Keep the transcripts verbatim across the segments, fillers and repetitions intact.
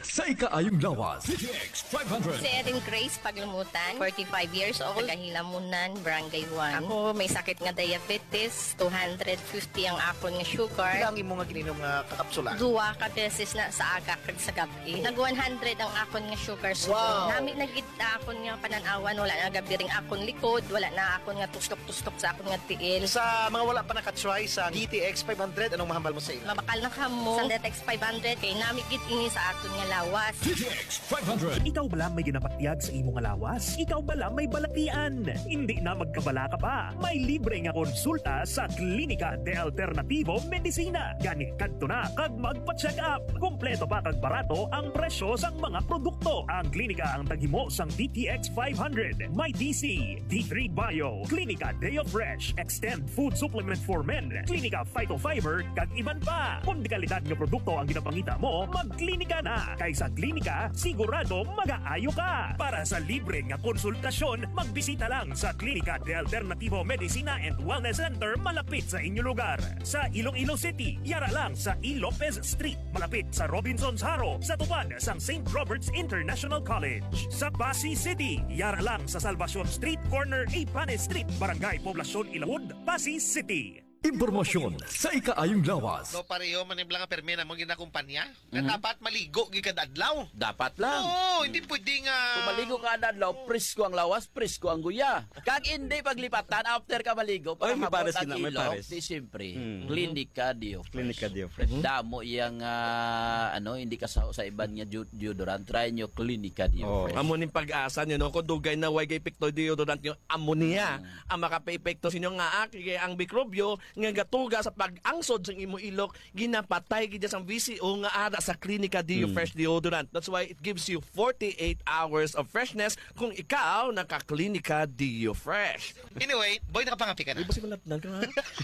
sa ikaayong lawas. D T X five hundred. Si Erin Grace Paglumutan, forty-five years old, taga-Hilamunan, Barangay one. Ako may sakit nga diabetes, two hundred fifty ang akon nga sugar. Ilang imo nga gininom nga kakapsula? Duwa ka beses na sa aga kag sa gabi. Nag one hundred ang akon nga sugar. So, Wow. nami nagita akon nga pananawan, wala na gabi ring akon likod, wala na akon nga tustok-tustok sa akon nga tiil. Sa mga wala pa nakatry sa D T X five hundred, anong mahambal mo sa ila? Mabakal na kamo sa D T X five hundred kay nami gid ini sa akon nga lawas. D T X five hundred. Ikaw bala may ginapatyag sa imong lawas? Ikaw bala may balatian? Hindi na magkabala ka pa. May libre nga konsulta sa Klinika de Alternativo Medicina. Gani kadto na kag magpa-check up. Kompleto pa kag barato ang presyo sang mga produkto. Ang klinika ang taghimo sang D T X five hundred. May D C, D three Bio, Klinika Deo Fresh, Extend Food Supplement for Men, Klinika Phytofiber kag iban pa. Kung di kalidad nga produkto ang ginapangita mo, magklinika na. Kay sa klinika, sigurado mag-aayo ka. Para sa libre nga konsultasyon, magbisita lang sa Klinika de Alternativo Medicina and Wellness Center malapit sa inyong lugar. Sa Iloilo City, yara lang sa E. Lopez Street, malapit sa Robinson's Haro, sa tupad sang Saint Robert's International College. Sa Pasig City, yara lang sa Salvacion Street, corner A. Panes Street, Barangay Poblacion, Ilawod, Pasig City. Impormasyon sa ikaayong lawas. No pareho man iblang nga permena mo ginakumpanya. Nga dapat maligo gid kada adlaw. Dapat lang. Oo, hindi pwede nga. Kung maligo ka na adlaw, presko ang lawas, presko ang guya. Kag hindi paglipatan, after ka maligo, Ay, may habot pares ang sila, may ilong, pares. di siyempre, Hmm. Klinika Dio Fresh. Klinika Dio Fresh. Damo iyang, ah, ano, hindi ka sa, sa iban nga deod- deodorant, try nyo Klinika Dio Oh. Fresh. Amo ning pag-asa nyo, no? Kung dugay na way kay pekto deodorant nyo, ammonia. Ang makape-epekto sinyo nga aki, kaya ang mikrobyo, nga gatuga sa pag-angsod sa imo ilok, ginapatay gid sa V C O nga ara sa Klinika Dio Fresh deodorant. That's why it gives you forty-eight hours of freshness kung ikaw naka-Klinika Dio Fresh. Anyway, boy nakapangapi ka na. Di ba si Manatnan ka nga?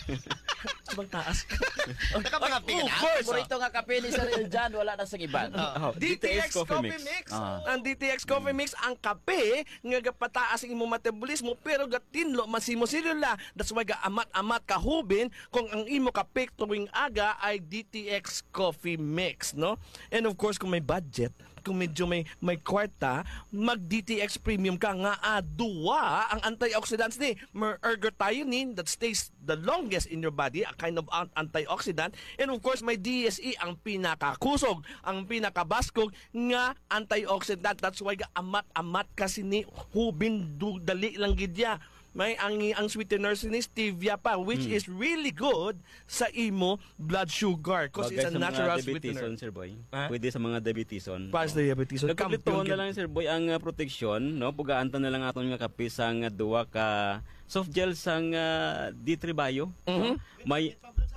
Sa bang taas? Nakapangapi ka na. Of course, paborito nga kape ni Sir Eljan, wala na sa iban. Oh, D T X Coffee Mix. Ah. Ang D T X Coffee Mix ang kape nga gapataas ang imong metabolismo pero gatinlo masimo selula. That's why ga amat-amat kahubin kung ang imo kape tuwing aga ay D T X Coffee Mix, no? And of course kung may budget, kung medyo may may kwarta, mag D T X Premium ka nga aduwa ang antioxidants ni ergothioneine that stays the longest in your body, a kind of an- antioxidant, and of course may D S E ang pinakakusog, ang pinakabaskog nga antioxidant. That's why ga amat-amat kasi ni hubin du, dali lang gidya. May ang ang sweetener ni stevia pa, which is really good sa imo blood sugar because it's a Bagay sa natural mga diabeteson, sweetener. Sir Boy. Ha? Pwede sa mga diabeteson. Pas diabetes. So, Nagkaplituon na lang, Sir Boy, ang uh, protection, no? Pugaan na lang aton nga kape sang uh, duwa ka soft gel sang uh, D three Bio. No? May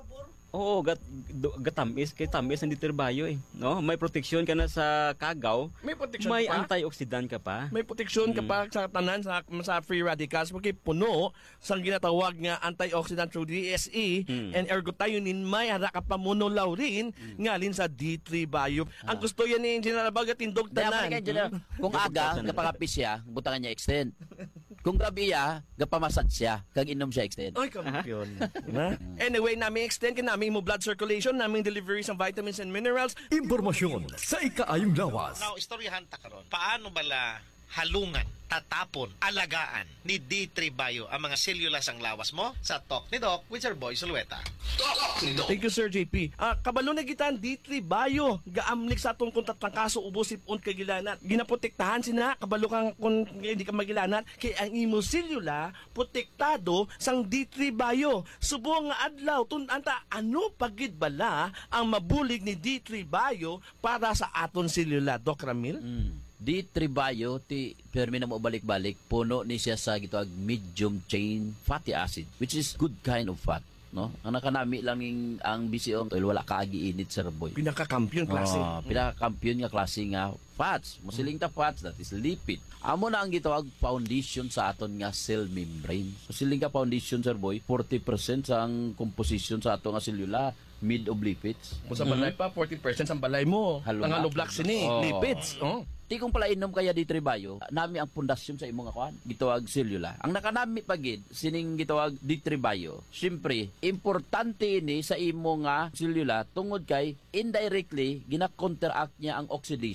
Oo, gat, do- gatamis, kay tamis ang ditirbayo eh. No? May protection ka na sa kagaw. May protection May ka pa? antioxidant ka pa. May proteksyon ka pa sa tanan sa, sa free radicals porque puno sa ginatawag nga antioxidant through D S E Mm. and ergothioneine may hara ka pa monolaurin ngalin sa D three Bio. Ang gusto yan ni General Baga tindog Dahil tanan. ka dyan, kung aga, kapakapi siya, butangan niya extend. Kung gabi ya, gapamasad siya, kag inom siya extend. Ay, kampiyon. Diba? Anyway, namin extend ka namin mo blood circulation, namin delivery ng vitamins and minerals. Impormasyon sa ikaayong lawas. Now, istoryahan ta karon. Paano bala halungan, tatapon, alagaan ni D three Bio ang mga sellulas ang lawas mo sa Talk ni Doc with Sir Boy Sulueta. Thank you, Sir J P. Ah, kabalo na gitan D three Bio. Gaamlik sa atong kuntat ng kaso ubosip on kagilanat. Ginaprotektahan sina kabalo kang kung hindi ka magilanat kay ang imo selula protektado sang D three Bio. Subo nga adlaw tun-anta ano pagid bala ang mabulig ni D three Bio para sa aton selula, Doc Ramil? Mm. D three Bio, ti permi na mo balik-balik, puno ni siya sa gitawag medium chain fatty acid, which is good kind of fat. No? Ang nakanami lang yung, ang B C O oil, wala kaagi init, Sir Boy. Pinaka-kampiyon klase. Oh, pinaka-kampiyon nga klase nga fats. Musiling ta fats, that is lipid. Amo na ang gitawag foundation sa aton nga cell membrane. Musiling ka foundation, Sir Boy, forty percent sa ang composition sa aton nga selula, mid of lipids. Kung sa balay pa, forty percent sa balay mo. Halo Ang na. halo black sini, Oh. lipids. Oh. Ti kung pala inom kaya di Tribayo, nami ang pundasyon sa imong akuan, gitawag selula. Ang nakanami pagid sining gitawag di Tribayo. Siyempre, importante ini sa imo nga selula tungod kay indirectly gina-counteract niya ang oxidation